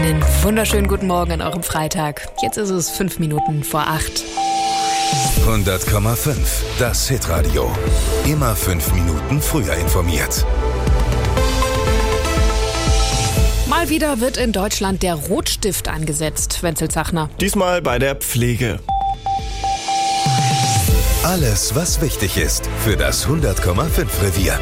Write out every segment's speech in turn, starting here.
Einen wunderschönen guten Morgen an eurem Freitag. Jetzt ist es 5 Minuten vor 8. 100,5. Das Hitradio. Immer 5 Minuten früher informiert. Mal wieder wird in Deutschland der Rotstift angesetzt, Wenzel Zachner. Diesmal bei der Pflege. Alles, was wichtig ist für das 100,5 Revier.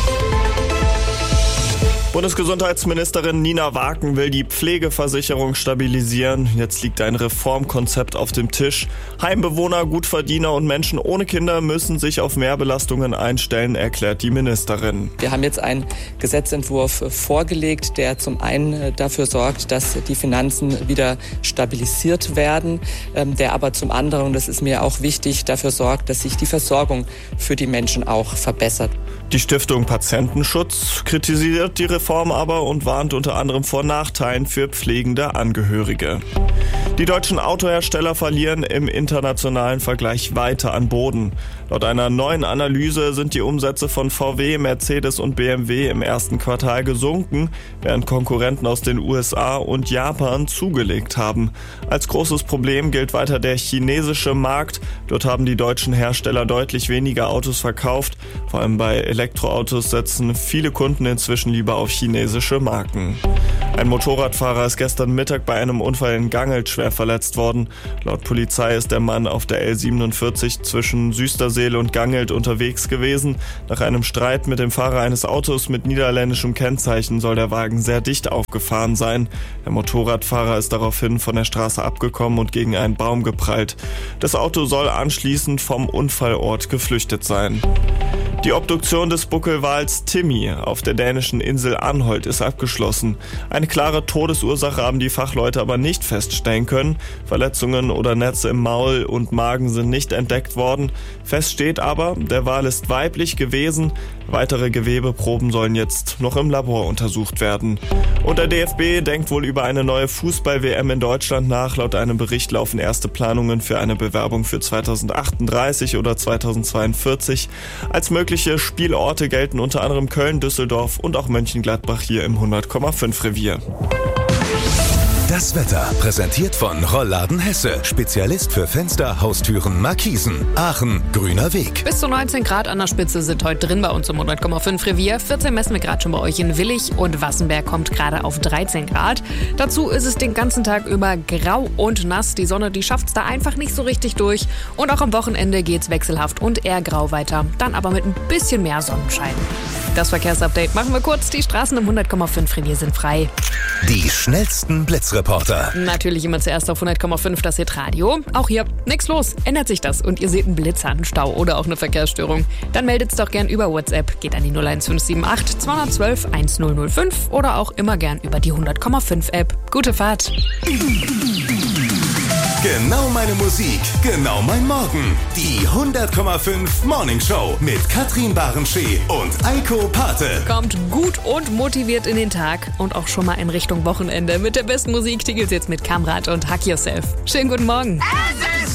Bundesgesundheitsministerin Nina Waken will die Pflegeversicherung stabilisieren. Jetzt liegt ein Reformkonzept auf dem Tisch. Heimbewohner, Gutverdiener und Menschen ohne Kinder müssen sich auf Mehrbelastungen einstellen, erklärt die Ministerin. Wir haben jetzt einen Gesetzentwurf vorgelegt, der zum einen dafür sorgt, dass die Finanzen wieder stabilisiert werden, der aber zum anderen, und das ist mir auch wichtig, dafür sorgt, dass sich die Versorgung für die Menschen auch verbessert. Die Stiftung Patientenschutz kritisiert die Reform aber und warnt unter anderem vor Nachteilen für pflegende Angehörige. Die deutschen Autohersteller verlieren im internationalen Vergleich weiter an Boden. Laut einer neuen Analyse sind die Umsätze von VW, Mercedes und BMW im ersten Quartal gesunken, während Konkurrenten aus den USA und Japan zugelegt haben. Als großes Problem gilt weiter der chinesische Markt. Dort haben die deutschen Hersteller deutlich weniger Autos verkauft. Vor allem bei Elektroautos setzen viele Kunden inzwischen lieber auf chinesische Marken. Ein Motorradfahrer ist gestern Mittag bei einem Unfall in Gangelt schwer verletzt worden. Laut Polizei ist der Mann auf der L47 zwischen Süsterseele und Gangelt unterwegs gewesen. Nach einem Streit mit dem Fahrer eines Autos mit niederländischem Kennzeichen soll der Wagen sehr dicht aufgefahren sein. Der Motorradfahrer ist daraufhin von der Straße abgekommen und gegen einen Baum geprallt. Das Auto soll anschließend vom Unfallort geflüchtet sein. Die Obduktion des Buckelwals Timmy auf der dänischen Insel Anholt ist abgeschlossen. Eine klare Todesursache haben die Fachleute aber nicht feststellen können. Verletzungen oder Netze im Maul und Magen sind nicht entdeckt worden. Fest steht aber, der Wal ist weiblich gewesen. Weitere Gewebeproben sollen jetzt noch im Labor untersucht werden. Und der DFB denkt wohl über eine neue Fußball-WM in Deutschland nach. Laut einem Bericht laufen erste Planungen für eine Bewerbung für 2038 oder 2042. Als mögliche Spielorte gelten unter anderem Köln, Düsseldorf und auch Mönchengladbach hier im 100,5 Revier. Das Wetter präsentiert von Rollladen Hesse. Spezialist für Fenster, Haustüren, Markisen. Aachen, grüner Weg. Bis zu 19 Grad an der Spitze sind heute drin bei uns im 100,5 Revier. 14 messen wir gerade schon bei euch in Willich und Wassenberg kommt gerade auf 13 Grad. Dazu ist es den ganzen Tag über grau und nass. Die Sonne, die schafft es da einfach nicht so richtig durch. Und auch am Wochenende geht's wechselhaft und eher grau weiter. Dann aber mit ein bisschen mehr Sonnenschein. Das Verkehrsupdate machen wir kurz. Die Straßen im 100,5 Revier sind frei. Die schnellsten Blitzreporter. Natürlich immer zuerst auf 100,5 das Hitradio. Auch hier, nix los. Ändert sich das und ihr seht einen Blitzer, einen Stau oder auch eine Verkehrsstörung. Dann meldet's doch gern über WhatsApp. Geht an die 01578 212 1005 oder auch immer gern über die 100,5 App. Gute Fahrt. Genau meine Musik, genau mein Morgen. Die 100,5 Morning Show mit Katrin Barenschee und Eiko Pate. Kommt gut und motiviert in den Tag und auch schon mal in Richtung Wochenende. Mit der besten Musik, die geht's jetzt mit Kamrat und Hack Yourself. Schönen guten Morgen.